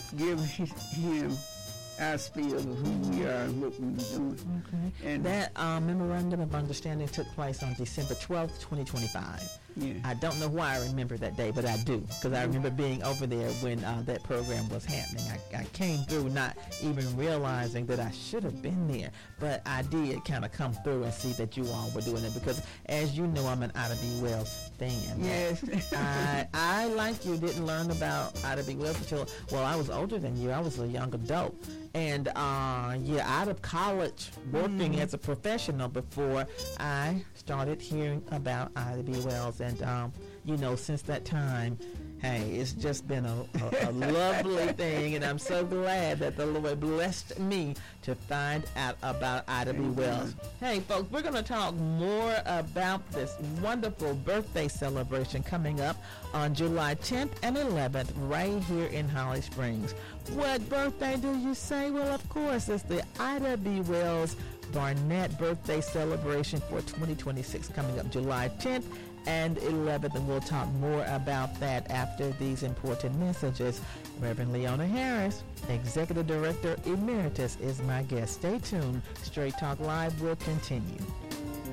give him our spiel of who we are and what we're doing. Okay. And that memorandum of understanding took place on December 12th, 2025. yeah. I don't know why I remember that day, but I do, because I remember being over there when that program was happening. I came through not even realizing that I should have been there, but I did kind of come through and see that you all were doing it, because as you know, I'm an Ida B. Wells fan. Yes. I, like you, didn't learn about Ida B. Wells until, well, I was older than you. I was a young adult. And out of college, working as a professional before I started hearing about Ida B. Wells. And, since that time, hey, it's just been a lovely thing. And I'm so glad that the Lord blessed me to find out about Ida B. Wells. Hey, folks, we're going to talk more about this wonderful birthday celebration coming up on July 10th and 11th right here in Holly Springs. What birthday do you say? Well, of course, it's the Ida B. Wells Barnett birthday celebration for 2026 coming up July 10th and 11th, and we'll talk more about that after these important messages. Reverend Leona Harris, Executive Director Emeritus, is my guest. Stay tuned. Straight Talk Live will continue.